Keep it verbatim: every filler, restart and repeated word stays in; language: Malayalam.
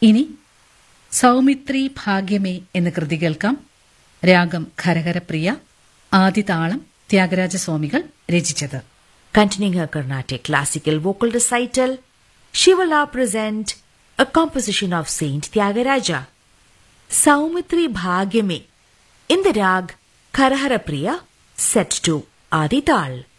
ഇനി സൗമിത്രി ഭാഗ്യമേ എന്ന കൃതി കേൾക്കാം. രാഗം ഖരഹരപ്രിയ, ആദിതാളം ത്യാഗരാജസ്വാമികൾ രചിച്ചത്. Continuing her Carnatic classical vocal recital, she will now present a composition of Saint Tyagaraja, Saumitri Bhagyame, in the rag Kharahara Priya, set to Adi Tal.